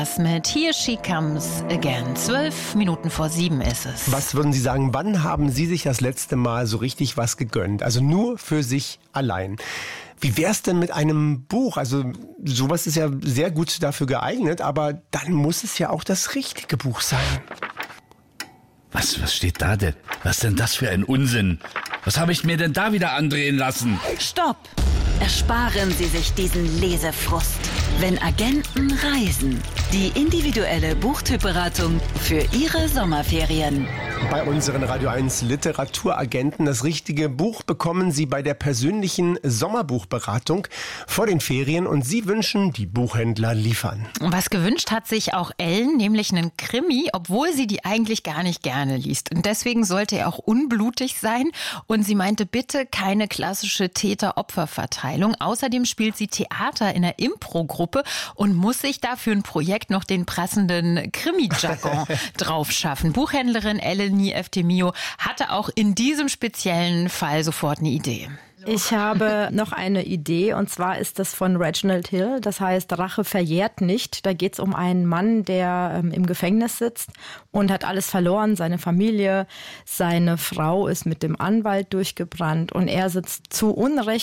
Mit Here She Comes Again. 12 Minuten vor 7 ist es. Was würden Sie sagen, wann haben Sie sich das letzte Mal so richtig was gegönnt? Also nur für sich allein. Wie wär's denn mit einem Buch? Also sowas ist ja sehr gut dafür geeignet, aber dann muss es ja auch das richtige Buch sein. Was steht da denn? Was denn das für ein Unsinn? Was habe ich mir denn da wieder andrehen lassen? Stopp! Ersparen Sie sich diesen Lesefrust. Wenn Agenten reisen. Die individuelle Buchtypberatung für Ihre Sommerferien. Bei unseren Radio 1 Literaturagenten das richtige Buch bekommen Sie bei der persönlichen Sommerbuchberatung vor den Ferien und Sie wünschen, die Buchhändler liefern. Was gewünscht hat sich auch Ellen, nämlich einen Krimi, obwohl sie die eigentlich gar nicht gerne liest. Und deswegen sollte er auch unblutig sein. Und sie meinte, bitte keine klassische Täter-Opfer-Verteilung. Außerdem spielt sie Theater in einer Impro-Gruppe und muss sich dafür ein Projekt noch den passenden Krimi-Jargon drauf schaffen. Buchhändlerin Eleni Eftemio hatte auch in diesem speziellen Fall sofort eine Idee. Ich habe noch eine Idee, und zwar ist das von Reginald Hill. Das heißt, Rache verjährt nicht. Da geht es um einen Mann, der im Gefängnis sitzt und hat alles verloren. Seine Familie, seine Frau ist mit dem Anwalt durchgebrannt und er sitzt zu Unrecht